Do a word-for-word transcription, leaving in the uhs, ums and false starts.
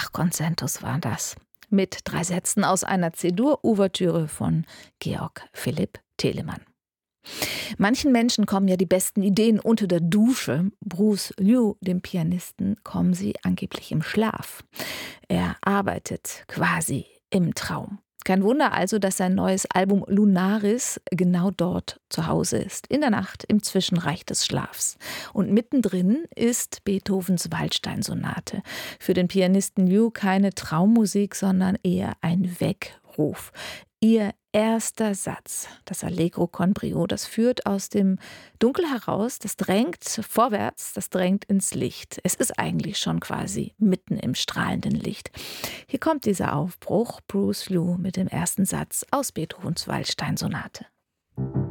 Bach-Konzertos war das. Mit drei Sätzen aus einer C-Dur-Ouvertüre von Georg Philipp Telemann. Manchen Menschen kommen ja die besten Ideen unter der Dusche. Bruce Liu, dem Pianisten, kommen sie angeblich im Schlaf. Er arbeitet quasi im Traum. Kein Wunder also, dass sein neues Album Lunaris genau dort zu Hause ist. In der Nacht, im Zwischenreich des Schlafs. Und mittendrin ist Beethovens Waldstein-Sonate. Für den Pianisten Liu keine Traummusik, sondern eher ein Weckruf. Ihr erster Satz, das Allegro con brio, das führt aus dem Dunkel heraus, das drängt vorwärts, das drängt ins Licht. Es ist eigentlich schon quasi mitten im strahlenden Licht. Hier kommt dieser Aufbruch, Bruce Liu mit dem ersten Satz aus Beethovens Waldstein-Sonate.